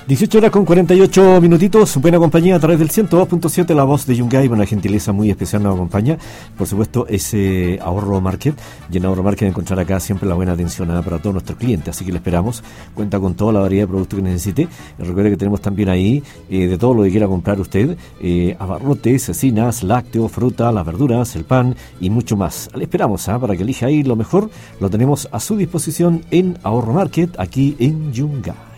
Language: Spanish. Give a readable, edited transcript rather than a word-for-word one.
18 horas con 48 minutitos, buena compañía a través del 102.7, la voz de Yungay, una gentileza muy especial nos acompaña, por supuesto, ese Ahorro Market, y en Ahorro Market encontrar acá siempre la buena atención para todos nuestros clientes, así que le esperamos, cuenta con toda la variedad de productos que necesite, recuerde que tenemos también ahí, de todo lo que quiera comprar usted, abarrotes, cecinas, lácteos, fruta, las verduras, el pan y mucho más. Le esperamos, para que elija ahí lo mejor, lo tenemos a su disposición en Ahorro Market, aquí en Yungay.